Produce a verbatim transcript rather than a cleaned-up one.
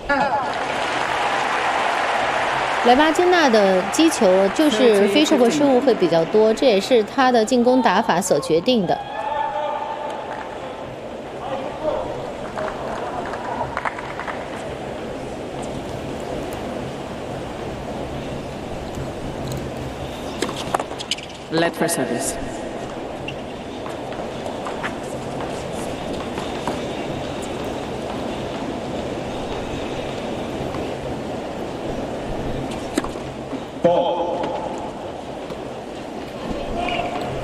莱巴金娜的击球就是飞出过失误会比较多，这也是他的进攻打法所决定的。 Let for service. Ball.